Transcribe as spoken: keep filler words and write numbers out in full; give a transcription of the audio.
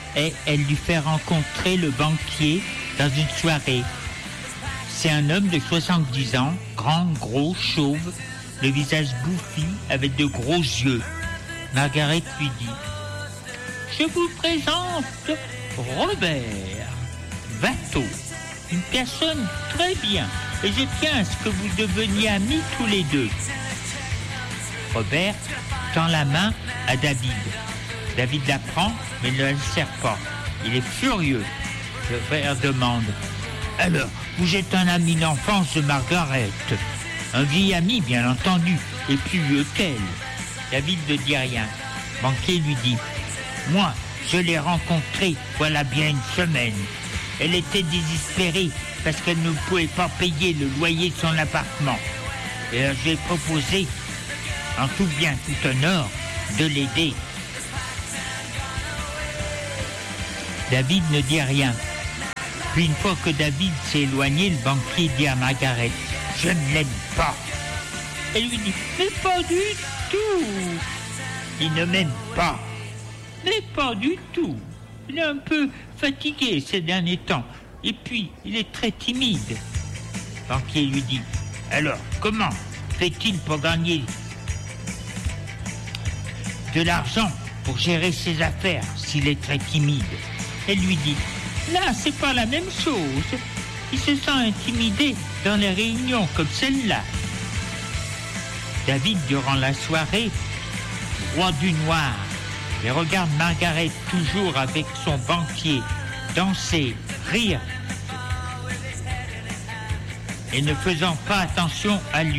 et elle lui fait rencontrer le banquier dans une soirée. C'est un homme de soixante-dix ans, grand, gros, chauve, le visage bouffi avec de gros yeux. Margaret lui dit « Je vous présente Robert Watteau, une personne très bien, et je tiens à ce que vous deveniez amis tous les deux. » Robert tend la main à David. David la prend, mais ne la serre pas. Il est furieux. Le frère demande « Alors, vous êtes un ami d'enfance de Margaret, un vieil ami, bien entendu, et plus vieux qu'elle. » David ne dit rien. Le banquier lui dit « Moi, je l'ai rencontrée voilà bien une semaine. Elle était désespérée parce qu'elle ne pouvait pas payer le loyer de son appartement. Et alors, je lui ai proposé, en tout bien, tout honneur, de l'aider. » David ne dit rien. Puis une fois que David s'est éloigné, le banquier dit à Margaret « Je ne l'aime pas. » Elle lui dit « Mais pas du tout. Il ne m'aime pas. Mais pas du tout. Il est un peu fatigué ces derniers temps. Et puis, il est très timide. » Le banquier lui dit « Alors, comment fait-il pour gagner de l'argent pour gérer ses affaires s'il est très timide ?» Elle lui dit « Là, c'est pas la même chose. Il se sent intimidé dans les réunions comme celle-là. » David, durant la soirée, roi du noir, et regarde Margaret toujours avec son banquier danser, rire, et ne faisant pas attention à lui.